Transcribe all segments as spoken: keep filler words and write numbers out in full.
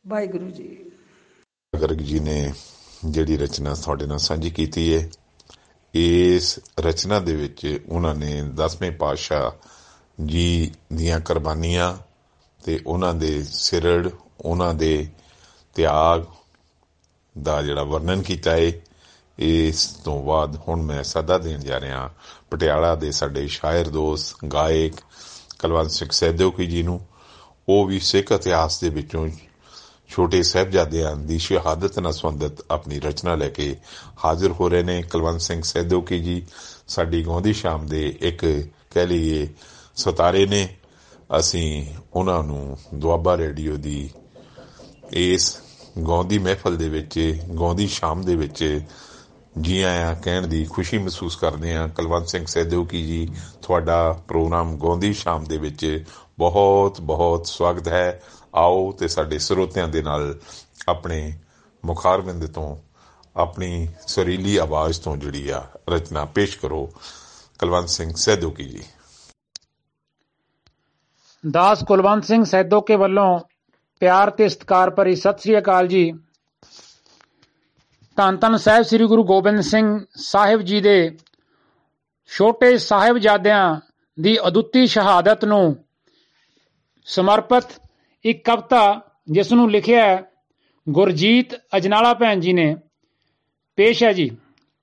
ਵਾਹਿਗੁਰੂ ਜੀ। ਗਰਗ ਜੀ ਨੇ ਜਿਹੜੀ ਰਚਨਾ ਤੁਹਾਡੇ ਨਾਲ ਸਾਂਝੀ ਕੀਤੀ ਹੈ, ਇਸ ਰਚਨਾ ਦੇ ਵਿੱਚ ਉਹਨਾਂ ਨੇ ਦਸਵੇਂ ਪਾਤਸ਼ਾਹ ਜੀ ਦੀਆਂ ਕੁਰਬਾਨੀਆਂ ਤੇ ਉਹਨਾਂ ਦੇ ਸਿਰੜ, ਉਹਨਾਂ ਦੇ ਤਿਆਗ ਦਾ ਜਿਹੜਾ ਵਰਣਨ ਕੀਤਾ ਹੈ। ਇਸ ਤੋਂ ਬਾਅਦ ਹੁਣ ਮੈਂ ਸੱਦਾ ਦੇਣ ਜਾ ਰਿਹਾ ਪਟਿਆਲਾ ਦੇ ਸਾਡੇ ਸ਼ਾਇਰ ਦੋਸਤ ਗਾਇਕ ਕੁਲਵੰਤ ਸਿੰਘ ਸੈਦੋਕੀ ਜੀ ਨੂੰ। ਉਹ ਵੀ ਸਿੱਖ ਇਤਿਹਾਸ ਦੇ ਵਿੱਚੋਂ ਛੋਟੇ ਸਾਹਿਬਜ਼ਾਦਿਆਂ ਦੀ ਸ਼ਹਾਦਤ ਨਾਲ ਸੰਬੰਧਿਤ ਆਪਣੀ ਰਚਨਾ ਲੈ ਕੇ ਹਾਜ਼ਰ ਹੋ ਰਹੇ ਨੇ। ਕੁਲਵੰਤ ਸਿੰਘ ਸੈਦੋਕੀ ਜੀ ਸਾਡੀ ਗਾਉਂਦੀ ਸ਼ਾਮ ਦੇ ਇੱਕ ਕਹਿ ਲਈਏ ਸਿਤਾਰੇ ਨੇ। ਅਸੀਂ ਉਹਨਾਂ ਨੂੰ ਦੁਆਬਾ ਰੇਡੀਓ ਦੀ ਇਸ ਗਾਉਂਦੀ ਮਹਿਫਲ ਦੇ ਵਿੱਚ, ਗਾਉਂਦੀ ਸ਼ਾਮ ਦੇ ਵਿੱਚ ਜੀ ਆਇਆਂ ਕਹਿਣ ਦੀ ਖੁਸ਼ੀ ਮਹਿਸੂਸ ਕਰਦੇ ਹਾਂ। ਕੁਲਵੰਤ ਸਿੰਘ ਸੈਦੋਕੀ ਜੀ, ਤੁਹਾਡਾ ਪ੍ਰੋਗਰਾਮ ਗਾਉਂਦੀ ਸ਼ਾਮ ਦੇ ਵਿੱਚ ਬਹੁਤ ਬਹੁਤ ਸਵਾਗਤ ਹੈ। ਆਓ ਤੇ ਸਾਡੇ ਸਰੋਤਿਆਂ ਦੇ ਨਾਲ ਆਪਣੇ ਮੁਖਾਰਬਿੰਦ ਤੋਂ ਆਪਣੀ ਸੁਰੀਲੀ ਆਵਾਜ਼ ਤੋਂ ਜਿਹੜੀ ਆ ਰਚਨਾ ਪੇਸ਼ ਕਰੋ। ਕੁਲਵੰਤ ਸਿੰਘ ਸੈਦੋਕੀ ਜੀ। ਦਾਸ ਕੁਲਵੰਤ ਸਿੰਘ ਸੈਦੋਕੇ ਵੱਲੋਂ ਪਿਆਰ ਤੇ ਸਤਿਕਾਰ ਭਰੀ ਸਤਿ ਸ੍ਰੀ ਅਕਾਲ ਜੀ। ਧੰਨ ਧੰਨ ਸਾਹਿਬ ਸ੍ਰੀ ਗੁਰੂ ਗੋਬਿੰਦ ਸਿੰਘ ਸਾਹਿਬ ਜੀ ਦੇ ਛੋਟੇ ਸਾਹਿਬਜ਼ਾਦਿਆਂ ਦੀ ਅਦੁੱਤੀ ਸ਼ਹਾਦਤ ਨੂੰ ਸਮਰਪਿਤ ਇੱਕ ਕਵਿਤਾ, ਜਿਸ ਨੂੰ ਲਿਖਿਆ ਗੁਰਜੀਤ ਅਜਨਾਲਾ ਭੈਣ ਜੀ ਨੇ, ਪੇਸ਼ ਹੈ ਜੀ।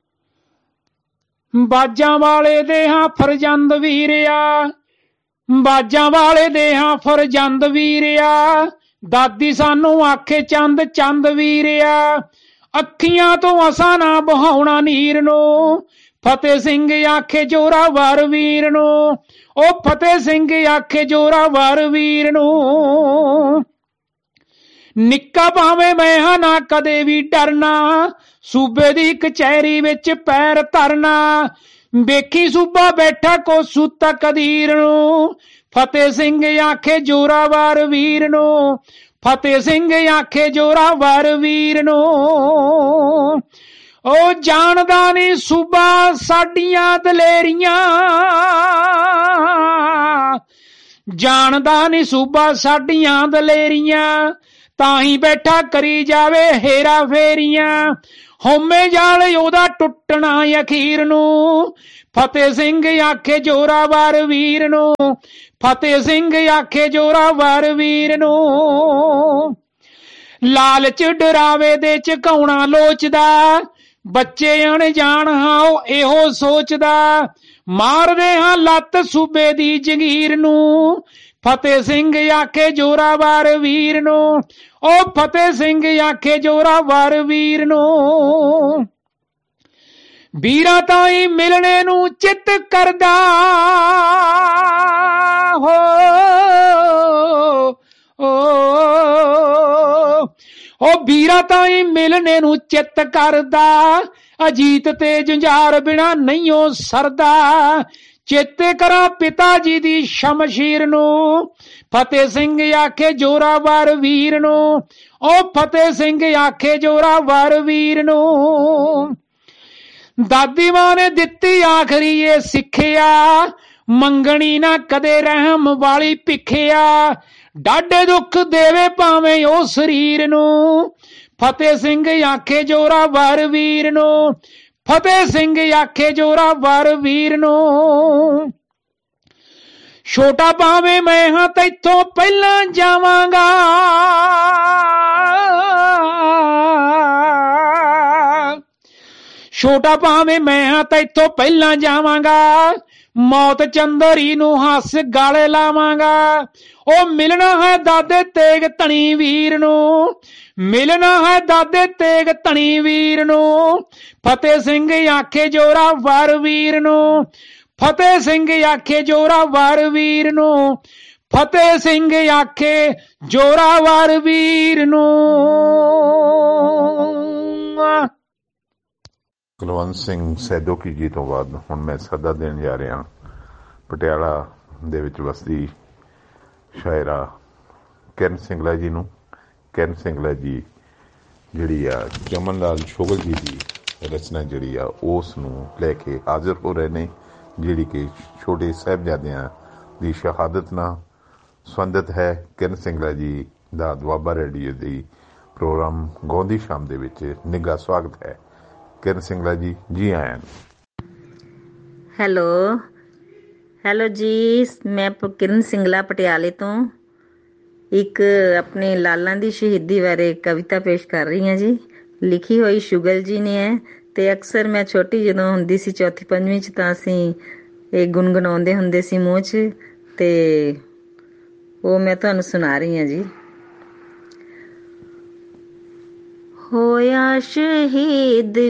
ਬਾਜਾਂ ਵਾਲੇ ਦੇ ਹਾਂ ਫਰਜ਼ੰਦ ਵੀਰਿਆ, ਬਾਜਾਂ ਵਾਲੇ ਦੇ ਹਾਂ ਫਰਜ਼ੰਦ ਵੀਰਿਆ, ਦਾਦੀ ਸਾਨੂੰ ਆਖੇ ਚੰਦ ਚੰਦ ਵੀਰਿਆ, ਅੱਖੀਆਂ ਤੋਂ ਅਸਾਂ ਨਾ ਬਹਾਉਣਾ ਨੀਰ ਨੂੰ, ਫਤਿਹ ਸਿੰਘ ਆਖੇ ਜੋਰਾਵਰ ਵੀਰ ਨੂੰ, ਉਹ ਫਤਿਹ ਸਿੰਘ ਆਖੇ ਜੋਰਾਵਰ ਵੀਰ ਨੂੰ। ਨਿੱਕਾ ਭਾਵੇਂ ਮੈਂ ਹਾਂ ਨਾ ਕਦੇ ਵੀ ਡਰਨਾ, ਸੂਬੇ ਦੀ ਕਚਹਿਰੀ ਵਿੱਚ ਪੈਰ ਧਰਨਾ, ਵੇਖੀ ਸੂਬਾ ਬੈਠਾ ਕੋਸੂ ਤਕਦੀਰ ਨੂੰ, ਫਤਿਹ ਸਿੰਘ ਆਖੇ ਜੋਰਾਵਰ ਵੀਰ ਨੂੰ, ਫਤਿਹ ਸਿੰਘ ਆਖੇ ਜੋਰਾਵਰ ਵੀਰ ਨੂੰ। ਉਹ ਜਾਣਦਾ ਨੀ ਸੂਬਾ ਸਾਡੀਆਂ ਦਲੇਰੀਆਂ, ਜਾਣਦਾ ਨੀ ਸੂਬਾ ਸਾਡੀਆਂ ਦਲੇਰੀਆਂ, ਤਾਂ ਹੀ ਬੈਠਾ ਕਰੀ ਜਾਵੇ ਹੇਰਾ ਫੇਰੀਆਂ, ਹਉਮੈ ਜਾਲ ਉਹਦਾ ਟੁੱਟਣਾ ਅਖੀਰ ਨੂੰ, ਫਤਿਹ ਸਿੰਘ ਆਖੇ ਜੋਰਾਵਰ ਵੀਰ ਨੂੰ, ਫਤਿਹ ਸਿੰਘ ਆਖੇ ਜੋਰਾਵਰ ਵੀਰ ਨੂੰ। ਲਾਲਚ ਡਰਾਵੇ ਦੇ ਝਕਾਉਣਾ ਲੋਚਦਾ, ਬੱਚੇ ਅਣਜਾਣ ਹਾਂ ਉਹ ਇਹੋ ਸੋਚਦਾ, ਮਾਰਦੇ ਹਾਂ ਲੱਤ ਸੂਬੇ ਦੀ ਜੰਗੀਰ ਨੂੰ, ਫਤਿਹ ਸਿੰਘ ਆਖੇ ਜੋਰਾਵਰ ਵੀਰ ਨੂੰ, ਉਹ ਫਤਿਹ ਸਿੰਘ ਆਖੇ ਜੋਰਾਵਰ ਵੀਰ ਨੂੰ। ਵੀਰਾਂ ਤਾਈਂ ਮਿਲਣੇ ਨੂੰ ਚਿੱਤ ਕਰਦਾ ਹੋ, ਉਹ ਵੀਰਾਂ ਤਾਈਂ ਮਿਲਣੇ ਨੂੰ ਚਿੱਤ ਕਰਦਾ, ਅਜੀਤ ਤੇ ਜੰਜਾਰ ਬਿਨਾ ਨਹੀਂ ਉਹ ਸਰਦਾ, ਚੇਤੇ ਕਰਾਂ ਪਿਤਾ ਜੀ ਦੀ ਸ਼ਮਸ਼ੀਰ ਨੂੰ, ਫਤਿਹ ਸਿੰਘ ਆਖੇ ਜੋਰਾਵਰ ਵੀਰ ਨੂੰ, ਉਹ ਫਤਿਹ ਸਿੰਘ ਆਖੇ ਜੋਰਾਵਰ ਵੀਰ ਨੂੰ। ਦਾਦੀ ਮਾਂ ਨੇ ਦਿੱਤੀ ਆਖਰੀ ਇਹ ਸਿੱਖਿਆ, ਮੰਗਣੀ ਨਾ ਕਦੇ ਰਹਿਮ ਵਾਲੀ ਭਿੱਖਿਆ, ਡਾਢੇ ਦੁੱਖ ਦੇਵੇ ਭਾਵੇਂ ਉਹ ਸਰੀਰ ਨੂੰ, ਫਤਿਹ ਸਿੰਘ ਆਖੇ ਜੋਰਾਵਰ ਵੀਰ ਨੂੰ, ਫਤਿਹ ਸਿੰਘ ਆਖੇ ਜੋਰਾਵਰ ਵੀਰ ਨੂੰ। ਛੋਟਾ ਭਾਵੇਂ ਮੈਂ ਹਾਂ ਤੈਥੋਂ ਪਹਿਲਾਂ ਜਾਵਾਂਗਾ, ਛੋਟਾ ਭਾਵੇਂ ਮੈਂ ਹਾਂ ਤੈਥੋਂ ਪਹਿਲਾਂ ਜਾਵਾਂਗਾ, ਮੌਤ ਚੰਦਰੀ ਨੂੰ ਹੱਸ ਗਾਲੇ ਲਾਵਾਂਗਾ, ਉਹ ਮਿਲਣਾ ਹੈ ਦਾਦੇ ਤੇਗ ਧਣੀ ਵੀਰ ਨੂੰ, ਮਿਲਣਾ ਹੈ ਦਾਦੇ ਤੇਗ ਧਣੀ ਵੀਰ ਨੂੰ, ਫਤਿਹ ਸਿੰਘ ਆਖੇ ਜੋਰਾਵਰ ਵੀਰ ਨੂੰ, ਫਤਿਹ ਸਿੰਘ ਆਖੇ ਜੋਰਾਵਰ ਵੀਰ ਨੂੰ, ਫਤਿਹ ਸਿੰਘ ਆਖੇ ਜੋਰਾਵਰ ਵੀਰ ਨੂੰ। ਕੁਲਵੰਤ ਸਿੰਘ ਸੈਦੋਕੀ ਜੀ ਤੋਂ ਬਾਅਦ ਹੁਣ ਮੈਂ ਸੱਦਾ ਦੇਣ ਜਾ ਰਿਹਾ ਪਟਿਆਲਾ ਦੇ ਵਿੱਚ ਵਸਦੀ ਸ਼ਾਇਰਾ ਕਿਰਨ ਸਿੰਗਲਾ ਜੀ ਨੂੰ। ਕਿਰਨ ਸਿੰਗਲਾ ਜੀ ਜਿਹੜੀ ਆ ਚਮਨ ਲਾਲ ਸ਼ੋਗਲ ਜੀ ਦੀ ਰਚਨਾ ਜਿਹੜੀ ਆ ਉਸ ਨੂੰ ਲੈ ਕੇ ਹਾਜ਼ਰ ਹੋ ਰਹੇ ਨੇ, ਜਿਹੜੀ ਕਿ ਛੋਟੇ ਸਾਹਿਬਜ਼ਾਦਿਆਂ ਦੀ ਸ਼ਹਾਦਤ ਨਾਲ ਸੰਬੰਧਿਤ ਹੈ। ਕਿਰਨ ਸਿੰਗਲਾ ਜੀ ਦਾ ਦੁਆਬਾ ਰੇਡੀਓ ਦੀ ਪ੍ਰੋਗਰਾਮ ਗਾਉਂਦੀ ਸ਼ਾਮ ਦੇ ਵਿੱਚ ਨਿੱਘਾ ਸਵਾਗਤ ਹੈ। ਕਿਰਨ ਸਿੰਗਲਾ ਜੀ, ਜੀ ਆਇਆਂ ਨੂੰ। ਹੈਲੋ ਹੈਲੋ ਜੀ, ਮੈਂ ਪ- ਕਿਰਨ ਸਿੰਗਲਾ ਪਟਿਆਲੇ ਤੋਂ ਇੱਕ ਆਪਣੇ ਲਾਲਾਂ ਦੀ ਸ਼ਹੀਦੀ ਬਾਰੇ ਕਵਿਤਾ ਪੇਸ਼ ਕਰ ਰਹੀ ਹਾਂ ਜੀ। ਲਿਖੀ ਹੋਈ ਸ਼ੁਗਲ ਜੀ ਨੇ ਹੈ ਤੇ ਅਕਸਰ ਮੈਂ ਛੋਟੀ ਜਦੋਂ ਹੁੰਦੀ ਸੀ, ਚੌਥੀ ਪੰਜਵੀਂ ਚ, ਤਾਂ ਅਸੀਂ ਇਹ ਗੁਣਗੁਣਾਉਂਦੇ ਹੁੰਦੇ ਸੀ ਮੂੰਹ 'ਚ, ਤੇ ਉਹ ਮੈਂ ਤੁਹਾਨੂੰ ਸੁਣਾ ਰਹੀ ਹਾਂ ਜੀ। ਹੋਇਆ ਸ਼ਹੀਦ